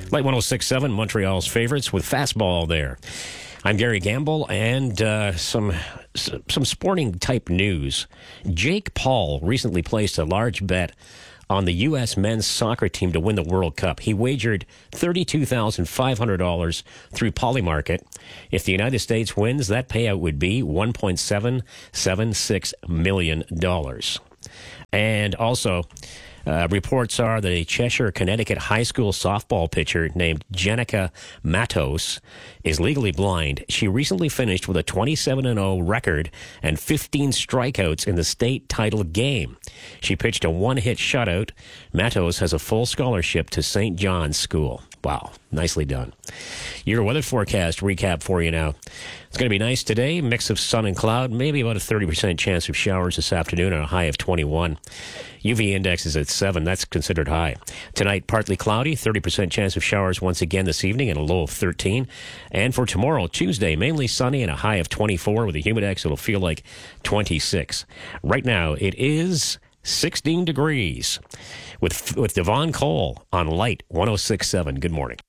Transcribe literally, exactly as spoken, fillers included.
Light one oh six point seven, Montreal's favorites with Fastball there. I'm Gary Gamble, and uh, some some sporting type news. Jake Paul recently placed a large bet on the U S men's soccer team to win the World Cup. He wagered thirty-two thousand five hundred dollars through Polymarket. If the United States wins, that payout would be one point seven seven six million dollars. And also, Uh, reports are that a Cheshire, Connecticut high school softball pitcher named Jenica Matos is legally blind. She recently finished with a twenty-seven and oh record and fifteen strikeouts in the state title game. She pitched a one-hit shutout. Matos has a full scholarship to Saint John's School. Wow, nicely done. Your weather forecast recap for you now. It's going to be nice today, mix of sun and cloud, maybe about a thirty percent chance of showers this afternoon and a high of twenty-one. U V index is at seven. That's considered high. Tonight, partly cloudy, thirty percent chance of showers once again this evening and a low of thirteen. And for tomorrow, Tuesday, mainly sunny and a high of twenty-four. With a humidex, it'll feel like twenty-six. Right now, it is sixteen degrees. With, with Devon Cole on Light one oh six point seven. Good morning.